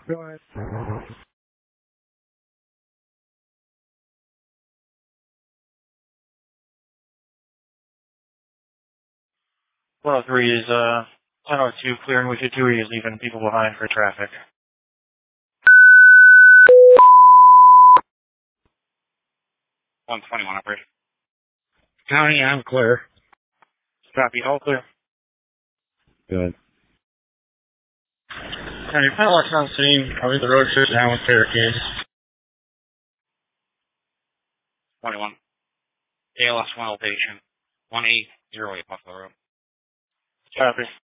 Go ahead. Well, 3 is, 1002 clearing with your 2 is leaving people behind for traffic. 121 operator. County, I'm clear. Copy, all clear. Good. County, padlocks on scene. I'll leave the road shut down with barricades. 21. ALS 1 patient. 1808 Buffalo Road. Copy.